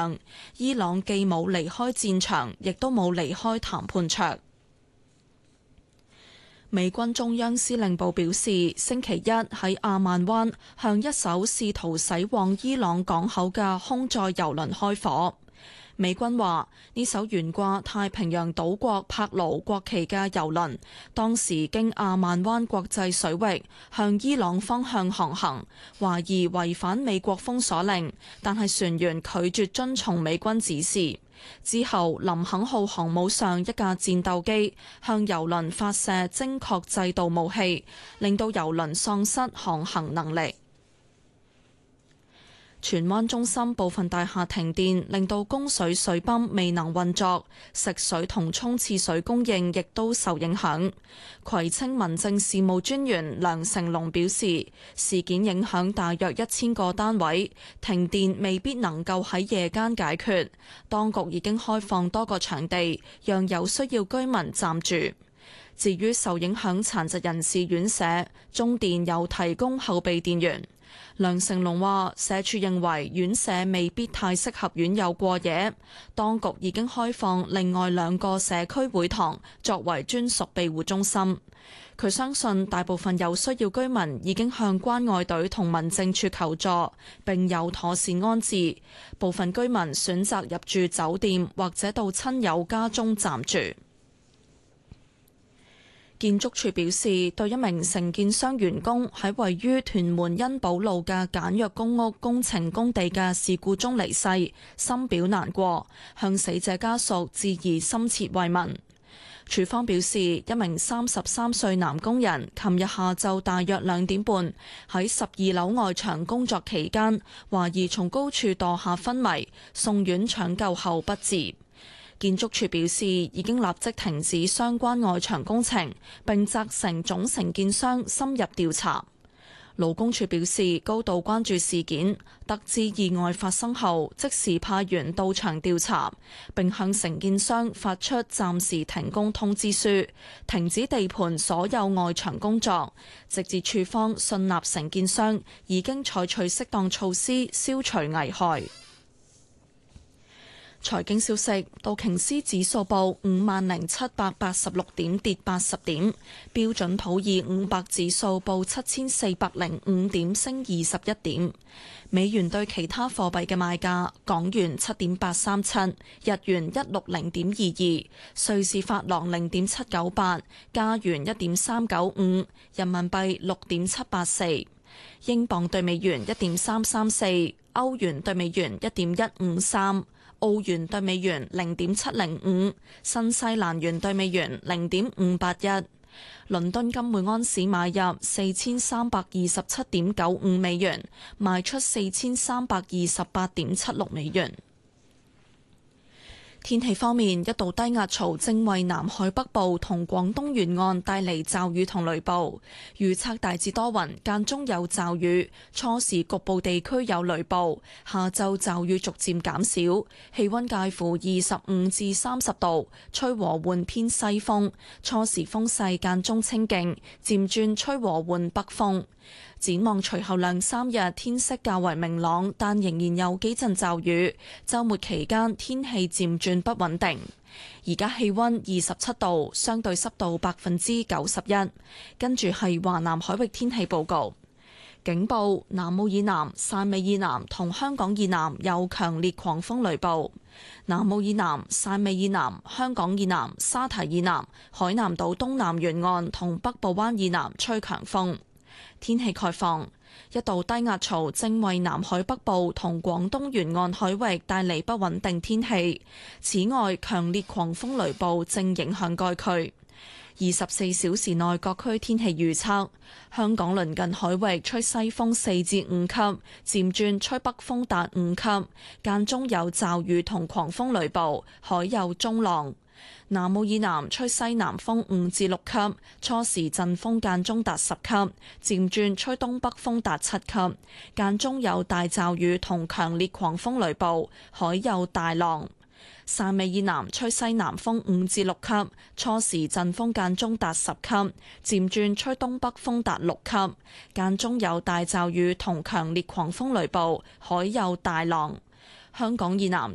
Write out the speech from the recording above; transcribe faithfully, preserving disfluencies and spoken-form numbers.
上，伊朗既冇離開戰場，亦都冇離開談判桌。美軍中央司令部表示，星期一喺阿曼灣向一艘試圖駛往伊朗港口嘅空載油輪開火。美軍話呢艘懸掛太平洋島國帕勞國旗嘅油輪，當時經阿曼灣國際水域向伊朗方向航行，懷疑違反美國封鎖令，但係船員拒絕遵從美軍指示。之後，林肯號航母上一架戰鬥機向油輪發射精確制導武器，令到油輪喪失航行能力。荃灣中心部分大廈停電，令到供水水泵未能運作，食水同沖廁水供應亦都受影響。葵青民政事務專員梁成龍表示，事件影響大約一千個單位，停電未必能夠喺夜間解決。當局已經開放多個場地，讓有需要居民暫住。至於受影響殘疾人士院舍，中電有提供後備電源。梁成龍話：社署認為院舍未必太適合院友過夜，當局已經開放另外兩個社區會堂作為專屬庇護中心。佢相信大部分有需要居民已經向關愛隊同民政處求助，並有妥善安置。部分居民選擇入住酒店或者到親友家中暫住。建築署表示，對一名承建商員工喺位於屯門恩寶路嘅簡約公屋工程工地嘅事故中離世，深表難過，向死者家屬致以深切慰問。署方表示，一名三十三歲男工人，琴日下晝大約兩點半喺十二樓外牆工作期間，懷疑從高處墮下昏迷，送院搶救後不治。建築署表示，已經立即停止相關外牆工程，並責成總承建商深入調查。勞工處表示，高度關注事件，得知意外發生後，即時派員到場調查，並向承建商發出暫時停工通知書，停止地盤所有外牆工作，直至處方信納承建商已經採取適當措施消除危害。財經消息，道瓊斯指數報五萬零七百八十六點，跌八十點；標準普爾五百指數報七千四百零五點，升二十一點。美元對其他貨幣嘅賣價：港元七點八三七，日元一六零點二二，瑞士法郎零點七九八，加元一點三九五，人民幣六點七八四，英鎊對美元一點三三四，歐元對美元一點一五三。澳元對美元零點七零五，新西蘭元對美元零點五八一。倫敦金每安士買入四千三百二十七點九五美元，賣出四千三百二十八點七六美元。天氣方面，一道低壓槽正為南海北部同廣東沿岸帶嚟驟雨同雷暴，預測大致多雲，間中有驟雨，初時局部地區有雷暴，下晝驟雨逐漸減少，氣溫介乎二十五至三十度，吹和緩偏西風，初時風勢間中清勁，漸轉吹和緩北風。展望隨後兩三日天色較為明朗，但仍然有幾陣驟雨。週末期間天氣漸轉不穩定。而家氣溫二十七度，相對濕度百分之九十一。跟住係華南海域天氣報告。警報：南澳以南、汕尾以南同香港以南有強烈狂風雷暴。南澳以南、汕尾以南、香港以南、沙堤以南、海南島東南沿岸同北部灣以南吹強風。天氣概況：一道低壓槽正為南海北部同廣東沿岸海域帶嚟不穩定天氣。此外，強烈狂風雷暴正影響該區。二十四小時內各區天氣預測：香港鄰近海域吹西風四至五級，漸轉吹北風達五級，間中有驟雨同狂風雷暴，海有中浪。南澳以南吹西南風五至六級，初時陣風間中達十級，漸轉吹東北風達七級，間中有大驟雨同強烈狂風雷暴，海有大浪。汕尾以南吹西南風五至六級，初時陣風間中達十級，漸轉吹東北風達六級，間中有大驟雨同強烈狂風雷暴，海有大浪。香港以南